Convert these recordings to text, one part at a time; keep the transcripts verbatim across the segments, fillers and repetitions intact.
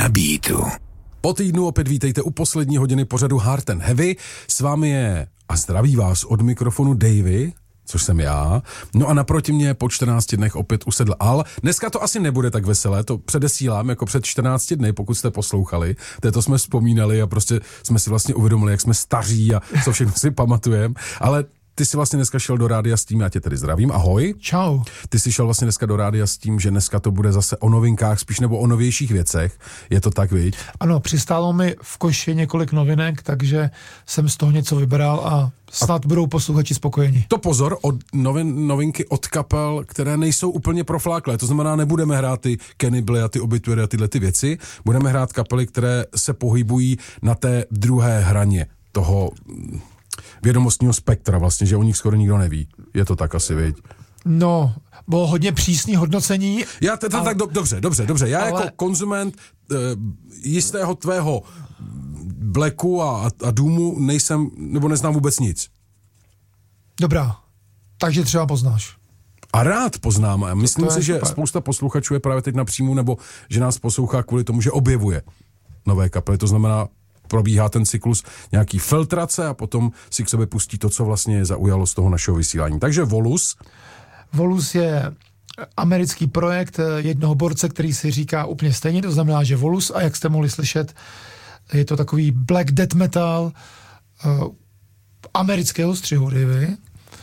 Na beatu. Po týdnu opět vítejte u poslední hodiny pořadu Hard and Heavy. S vámi je a zdraví vás od mikrofonu Davey, což jsem já. No a naproti mě po čtrnácti dnech opět usedl Al. Dneska to asi nebude tak veselé, to předesílám jako před čtrnácti dny, pokud jste poslouchali. Této jsme vzpomínali a prostě jsme si vlastně uvědomili, jak jsme staří a co všechno si pamatujeme. Ale ty jsi vlastně dneska šel do rádia s tím, já tě tedy zdravím, ahoj. Čau. Ty jsi šel vlastně dneska do rádia s tím, že dneska to bude zase o novinkách, spíš nebo o novějších věcech. Je to tak, viď? Ano, přistálo mi v koši několik novinek, takže jsem z toho něco vybral a snad a budou posluchači spokojeni. To pozor, od novin, novinky od kapel, které nejsou úplně profláklé, to znamená, nebudeme hrát ty Cannibal a ty Obituary a tyhle ty věci, budeme hrát kapely, které se pohybují na té druhé hraně toho vědomostního spektra vlastně, že o nich skoro nikdo neví. Je to tak asi, viď? No, bylo hodně přísný hodnocení. Já to tak do, dobře, dobře, dobře. Já ale... jako konzument e, jistého tvého Blacku a, a Doomu nejsem, nebo neznám vůbec nic. Dobrá, takže třeba poznáš. A rád poznám. A myslím to, to si, že super. Spousta posluchačů je právě teď na příjmu, nebo že nás poslouchá kvůli tomu, že objevuje nové kapely. To znamená, probíhá ten cyklus nějaký filtrace a potom si k sobě pustí to, co vlastně je zaujalo z toho našeho vysílání. Takže Volus. Volus je americký projekt jednoho borce, který si říká úplně stejně, to znamená, že Volus, a jak jste mohli slyšet, je to takový black death metal uh, amerického střihu, Davey.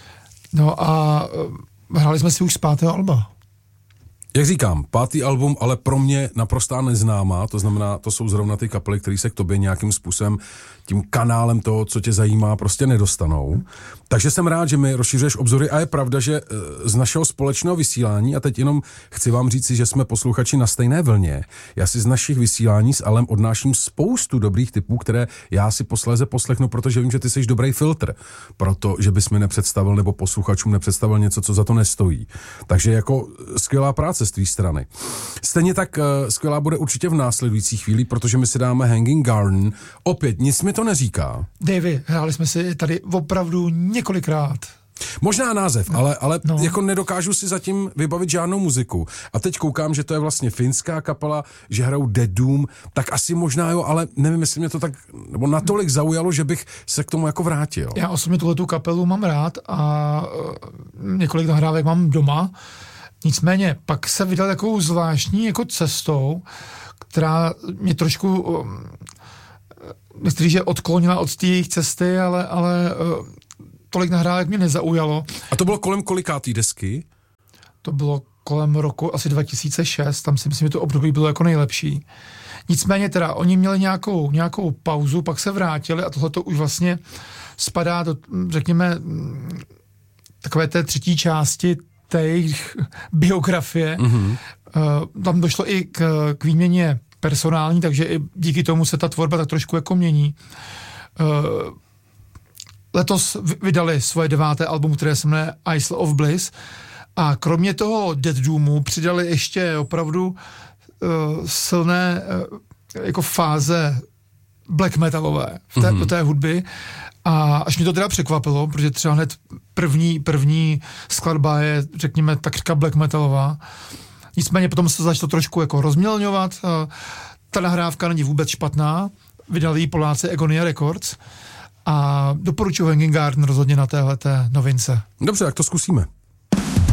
No a uh, hráli jsme si už z pátého alba. Jak říkám, pátý album, ale pro mě naprostá neznámá, to znamená, to jsou zrovna ty kapely, které se k tobě nějakým způsobem tím kanálem toho, co tě zajímá, prostě nedostanou. Takže jsem rád, že mi rozšířuješ obzory a je pravda, že z našeho společného vysílání, a teď jenom chci vám říci, že jsme posluchači na stejné vlně, já si z našich vysílání s Alem odnáším spoustu dobrých tipů, které já si posléze poslechnu, protože vím, že ty jsi dobrý filtr, protože bys mi nepředstavil nebo posluchačům nepředstavil něco, co za to nestojí. Takže jako skvělá práce z tvý strany. Stejně tak uh, skvělá bude určitě v následující chvíli, protože my si dáme Hanging Garden. Opět, nic mi to neříká. Davey, hráli jsme si tady opravdu několikrát. Možná název, no, ale, ale no. jako nedokážu si zatím vybavit žádnou muziku. A teď koukám, že to je vlastně finská kapela, že hrajou Dead Doom, tak asi možná jo, ale nevím, jestli mě to tak nebo natolik zaujalo, že bych se k tomu jako vrátil. Já osobně tuhletu kapelu mám rád a uh, několik nahrávek mám doma. Nicméně pak se vydal takovou zvláštní jako cestou, která mě trošku um, myslím, že odklonila od té jejich cesty, ale, ale uh, tolik nahrávek mě nezaujalo. A to bylo kolem kolikátý desky? To bylo kolem roku asi dva tisíce šest, tam si myslím, že to období bylo jako nejlepší. Nicméně teda, oni měli nějakou, nějakou pauzu, pak se vrátili a tohleto už vlastně spadá do, řekněme, takové té třetí části té jejich biografie. Mm-hmm. Uh, tam došlo i k, k výměně personální, takže i díky tomu se ta tvorba tak trošku jako mění. Uh, letos vydali svoje deváté album, které se jmenuje Isle of Bliss a kromě toho Dead Doomu přidali ještě opravdu uh, silné uh, jako fáze black metalové v té, mm-hmm. do té hudby. A až mě to teda překvapilo, protože třeba hned první, první skladba je, řekněme, takřka black metalová. Nicméně potom se začalo trošku jako rozmělňovat. Ta nahrávka není vůbec špatná. Vydali ji Poláci Agonia Records. A doporučuji Hanging Garden rozhodně na téhleté novince. Dobře, tak to zkusíme.